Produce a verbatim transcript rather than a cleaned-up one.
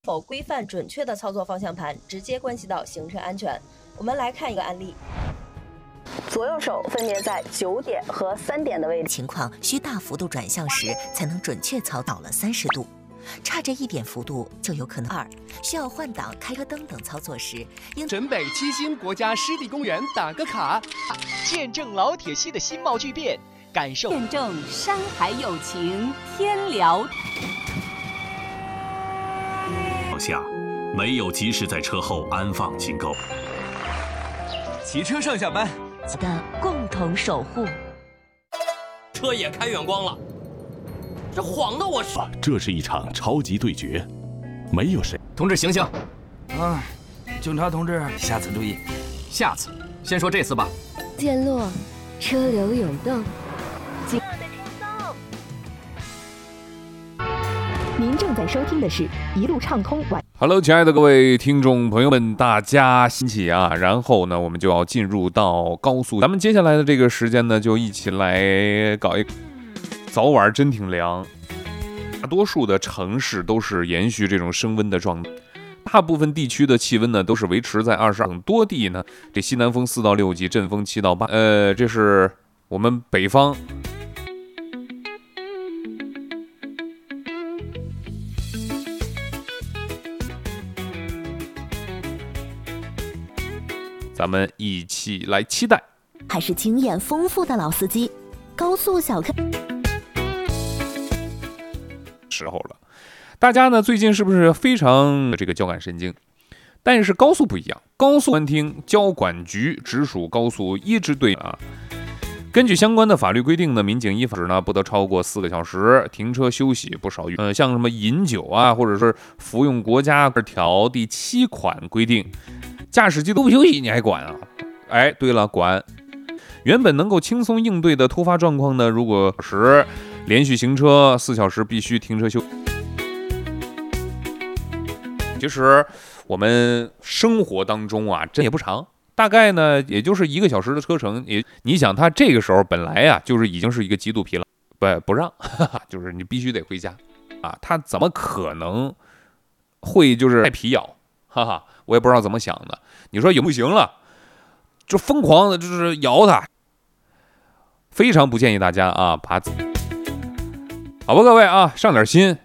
否规范准确的操作方向盘，直接关系到行车安全。我们来看一个案例。左右手分别在九点和三点的位置， 情况需大幅度转向时才能准确操倒了三十度，差这一点幅度就有可能。二，需要换挡、开车灯等操作时，应沈北七星国家湿地公园打个卡， 见证老铁系的新貌巨变，感受见证山海有情天聊。 下没有及时在车后安放警告。 骑车上下班的共同守护。 车也开远光了，这晃的我是。 这是一场超级对决，没有谁。 同志醒醒！ 啊，警察同志，下次注意。 下次，先说这次吧。 渐落，车流涌动。 您正在收听的是一路畅通晚。 Hello， 亲爱的各位听众朋友们，大家兴起啊！然后呢，我们就要进入到高速。咱们接下来的这个时间呢，就一起来搞一早晚真挺凉。大多数的城市都是延续这种升温的状态，大部分地区的气温呢都是维持在二十二，很多地呢这西南风四到六级，阵风七到八。呃，这是我们北方。咱们一起来期待。 还是经验丰富的老司机，高速小客时候了。大家呢最近是不是非常这个交感神经？但是高速不一样，高速关厅交管局直属高速一支队啊。根据相关的法律规定呢，民警依法呢不得超过四个小时，停车休息不少于呃像什么饮酒啊，或者是服用国家条第七款规定。驾驶机都不休息，你还管啊？哎，对了，管。原本能够轻松应对的突发状况呢，如果时连续行车四小时必须停车休。其实我们生活当中啊，这也不长，大概呢也就是一个小时的车程。也你想，他这个时候本来呀、啊、就是已经是一个极度疲劳，不不让，哈哈，就是你必须得回家啊，他怎么可能会就是太疲劳？哈哈，我也不知道怎么想的。你说也不行了，就疯狂的，就是摇他。非常不建议大家啊，把好吧，各位啊，上点心，